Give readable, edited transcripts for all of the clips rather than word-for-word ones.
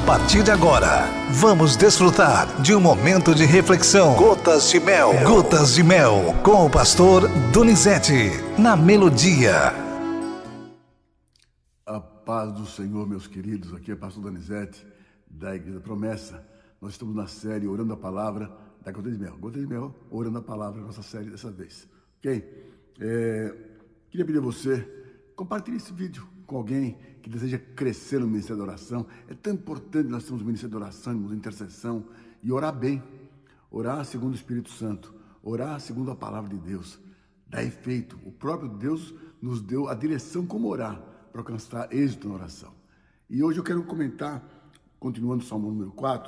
partir de agora, vamos desfrutar de um momento de reflexão. Gotas de Mel. Gotas de Mel, com o pastor Donizete, na Melodia. A paz do Senhor, meus queridos. Aqui é o pastor Donizete, da Igreja Promessa. Nós estamos na série Orando a Palavra da Gotas de Mel. Gotas de Mel, Orando a Palavra, nossa série dessa vez. Ok? Queria pedir a você, compartilhe esse vídeo com alguém que deseja crescer no ministério da oração. É tão importante nós termos um ministério de oração, de intercessão, e orar bem. Orar segundo o Espírito Santo. Orar segundo a palavra de Deus. Dá efeito. O próprio Deus nos deu a direção como orar, para alcançar êxito na oração. E hoje eu quero comentar, continuando o Salmo número 4,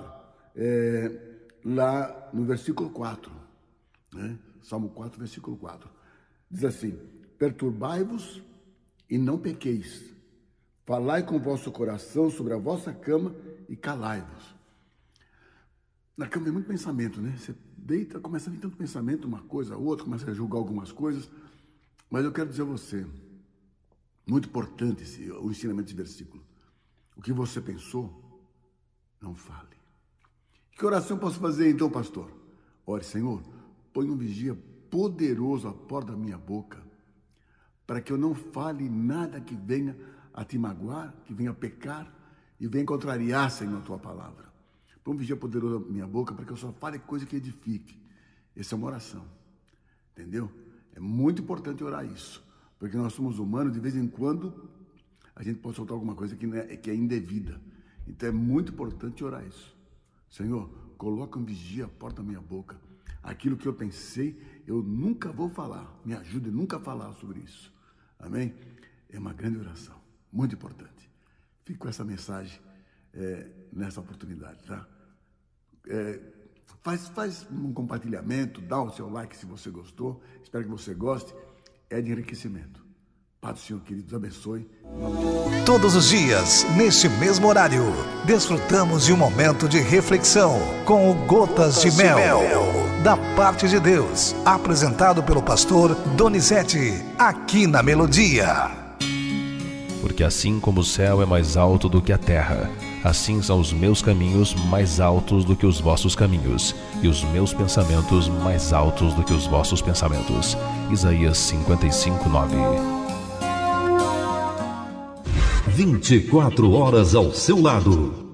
lá no versículo 4. Né? Salmo 4, versículo 4. Diz assim: perturbai-vos e não pequeis. Falai com o vosso coração sobre a vossa cama e calai-vos. Na cama tem muito pensamento, né? Você deita, começa a vir tanto pensamento, uma coisa, outra, começa a julgar algumas coisas. Mas eu quero dizer a você, muito importante o ensinamento desse versículo. O que você pensou, não fale. Que oração posso fazer então, pastor? Ore, Senhor, põe um vigia poderoso à porta da minha boca, para que eu não fale nada que venha a te magoar, que venha a pecar e venha contrariar, Senhor, a tua palavra. Põe um vigia poderoso na minha boca, para que eu só fale coisa que edifique. Essa é uma oração, entendeu? É muito importante orar isso, porque nós somos humanos, de vez em quando a gente pode soltar alguma coisa que é indevida. Então é muito importante orar isso. Senhor, coloca um vigia à porta da minha boca. Aquilo que eu pensei, eu nunca vou falar. Me ajude a nunca falar sobre isso. Amém? É uma grande oração, muito importante. Fico com essa mensagem nessa oportunidade, tá? Faz um compartilhamento, dá o seu like se você gostou. Espero que você goste. É de enriquecimento. Pai do Senhor, queridos, abençoe. Todos os dias, neste mesmo horário, desfrutamos de um momento de reflexão com o Gotas de Mel, da parte de Deus, apresentado pelo pastor Donizete, aqui na Melodia. Porque assim como o céu é mais alto do que a terra, assim são os meus caminhos mais altos do que os vossos caminhos, e os meus pensamentos mais altos do que os vossos pensamentos. Isaías 55:9. 24 horas ao seu lado.